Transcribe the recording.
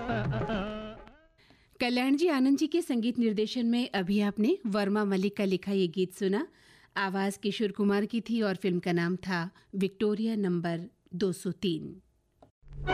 कल्याण जी आनंद जी के संगीत निर्देशन में अभी आपने वर्मा मलिक का लिखा ये गीत सुना। आवाज किशोर कुमार की थी और फिल्म का नाम था विक्टोरिया नंबर 203।